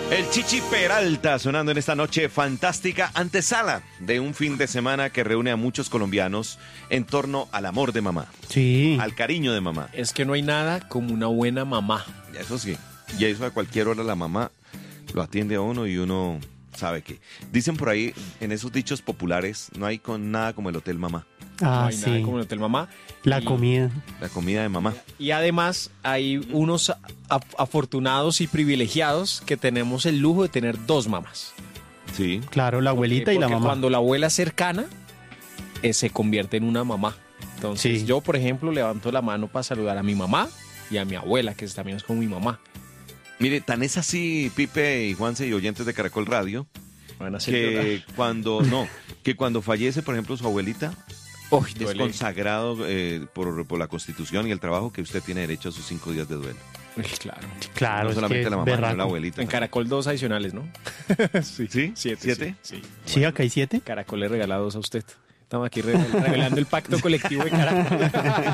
El Chichi Peralta sonando en esta noche fantástica, antesala de un fin de semana que reúne a muchos colombianos en torno al amor de mamá, Sí. al cariño de mamá. Es que no hay nada como una buena mamá. Y eso sí, y eso a cualquier hora la mamá lo atiende a uno y uno sabe que. Dicen por ahí, en esos dichos populares, no hay nada como el hotel mamá, No Ah, hay nada sí. como el Hotel Mamá. La Y- comida. la comida de mamá. Y además hay unos afortunados y privilegiados que tenemos el lujo de tener dos mamás. Sí. Claro, la abuelita y la Porque mamá. cuando la abuela es cercana, se convierte en una mamá. Entonces Sí. yo, por ejemplo, levanto la mano para saludar a mi mamá y a mi abuela, que también es como mi mamá. Mire, tan es así, Pipe y Juanse y oyentes de Caracol Radio, Van a hacer llorar. que cuando fallece, por ejemplo, su abuelita, Uy, es duele. consagrado por la Constitución y el trabajo que usted tiene derecho a sus 5 días de duelo. Uy, claro. Claro, No es solamente que la es mamá, sino berraco. la abuelita. En Caracol 2 adicionales, ¿no? Sí. ¿Sí? Siete. ¿Siete? Sí. Sí, acá hay 7. Caracol le regala 2 a usted. Estamos aquí revelando el pacto colectivo de Caracol.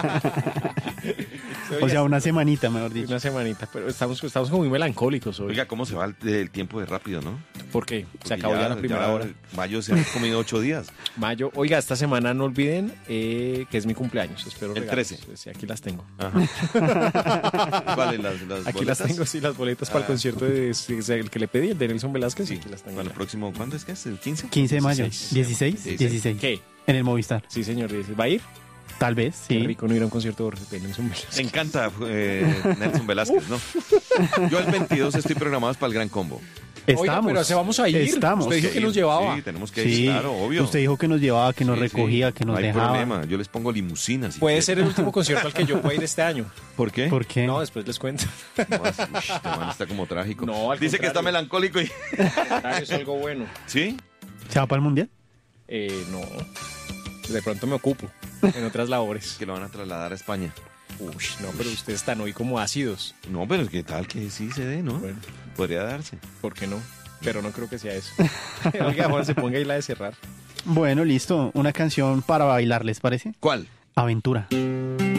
O sea, una semanita, mejor dicho. Una semanita, pero estamos como muy melancólicos hoy. Oiga, ¿cómo se va el tiempo de rápido, no? ¿Por qué? Se Porque acabó ya la primera hora. Mayo se ha comido 8 días. Mayo. Oiga, esta semana no olviden que es mi cumpleaños. Espero El regalos. 13. Sí, aquí las tengo. Ajá. ¿Cuáles las Aquí boletas? las tengo, sí, las boletas para el concierto el que le pedí, el de Nelson Velázquez. Sí, Aquí las tengo. para el ya. próximo, ¿cuándo es que es? ¿El 15? 15 de mayo. 16. 16. ¿Qué? En el Movistar. Sí, señor. ¿Va a ir? Tal vez, Qué sí. rico no ir a un concierto de Nelson Velázquez. Me encanta Nelson Velázquez, ¿no? Yo el 22 estoy programado para el Gran Combo. Estamos. Oiga, pero se vamos a ir. Estamos. Usted dijo que nos llevaba. Sí, tenemos que Sí, ir, claro, obvio. usted dijo que nos llevaba, que nos Sí, recogía, sí. que nos No hay dejaba. problema, yo les pongo limusinas. si Puede quieren. ser el último concierto al que yo pueda ir este año. ¿Por qué? ¿Por qué? No, después les cuento. No, este man está como trágico. No, al Dice que está contrario. melancólico y... Es algo bueno. ¿Sí? ¿Se va para el Mundial? No. De pronto me ocupo en otras labores. Que lo van a trasladar a España. Uy, no, pero ustedes están hoy como ácidos. No, pero es que tal que sí se dé, ¿no? Bueno, Podría darse. ¿por qué no? Pero no creo que sea eso. Oiga, Juan, se ponga ahí la de cerrar. Bueno, listo. Una canción para bailar, ¿les parece? ¿Cuál? Aventura.